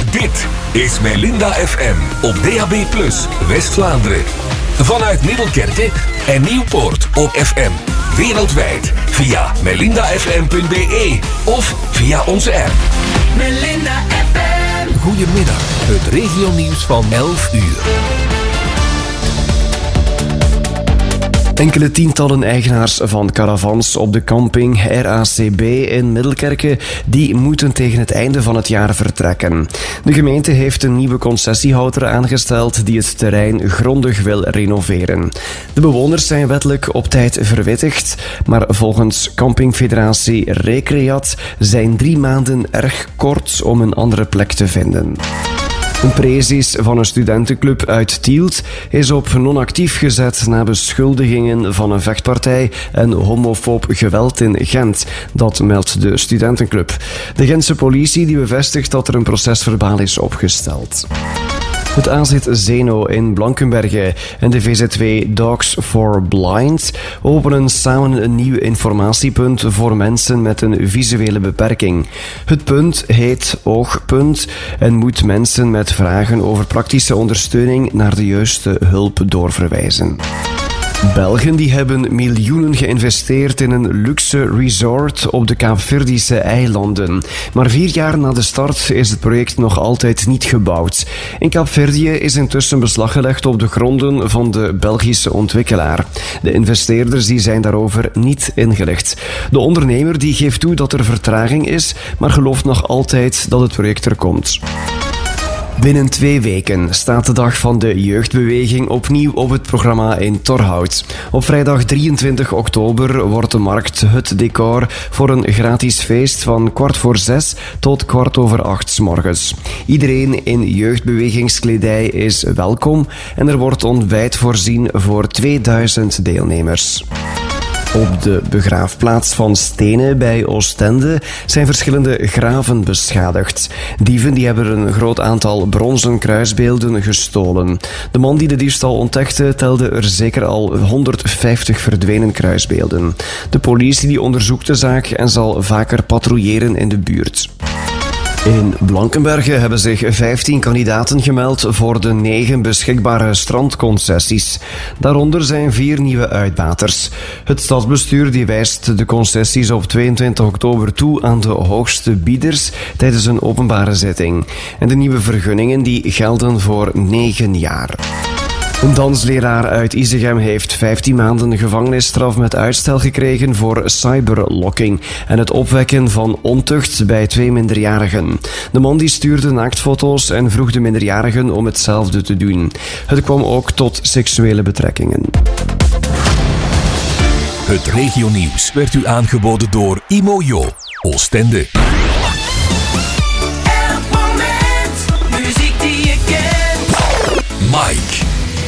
Dit is Melinda FM op DAB+, West-Vlaanderen. Vanuit Middelkerke en Nieuwpoort op FM. Wereldwijd via melindafm.be of via onze app. Melinda FM. Goedemiddag, het regionieuws van 11 uur. Enkele tientallen eigenaars van caravans op de camping RACB in Middelkerke die moeten tegen het einde van het jaar vertrekken. De gemeente heeft een nieuwe concessiehouder aangesteld die het terrein grondig wil renoveren. De bewoners zijn wettelijk op tijd verwittigd, maar volgens campingfederatie Recreat zijn 3 maanden erg kort om een andere plek te vinden. Een precies van een studentenclub uit Tielt is op non-actief gezet na beschuldigingen van een vechtpartij en homofoob geweld in Gent. Dat meldt de studentenclub. De Gentse politie die bevestigt dat er een procesverbaal is opgesteld. Het AZ Zeno in Blankenberge en de VZW Dogs for Blind openen samen een nieuw informatiepunt voor mensen met een visuele beperking. Het punt heet Oogpunt en moet mensen met vragen over praktische ondersteuning naar de juiste hulp doorverwijzen. Belgen die hebben miljoenen geïnvesteerd in een luxe resort op de Kaapverdische eilanden. Maar 4 jaar na de start is het project nog altijd niet gebouwd. In Kaapverdië is intussen beslag gelegd op de gronden van de Belgische ontwikkelaar. De investeerders die zijn daarover niet ingelicht. De ondernemer die geeft toe dat er vertraging is, maar gelooft nog altijd dat het project er komt. Binnen 2 weken staat de dag van de jeugdbeweging opnieuw op het programma in Torhout. Op vrijdag 23 oktober wordt de markt het decor voor een gratis feest van 6:15 tot 7:15 's morgens. Iedereen in jeugdbewegingskledij is welkom en er wordt ontbijt voorzien voor 2000 deelnemers. Op de begraafplaats van Stenen bij Oostende zijn verschillende graven beschadigd. Dieven die hebben een groot aantal bronzen kruisbeelden gestolen. De man die de diefstal ontdekte telde er zeker al 150 verdwenen kruisbeelden. De politie die onderzoekt de zaak en zal vaker patrouilleren in de buurt. In Blankenberge hebben zich 15 kandidaten gemeld voor de 9 beschikbare strandconcessies. Daaronder zijn 4 nieuwe uitbaters. Het stadsbestuur die wijst de concessies op 22 oktober toe aan de hoogste bieders tijdens een openbare zitting. En de nieuwe vergunningen die gelden voor 9 jaar. Een dansleraar uit Isegem heeft 15 maanden gevangenisstraf met uitstel gekregen voor cyberlocking en het opwekken van ontucht bij 2 minderjarigen. De man die stuurde naaktfoto's en vroeg de minderjarigen om hetzelfde te doen. Het kwam ook tot seksuele betrekkingen. Het regionieuws werd u aangeboden door Imojo, Oostende.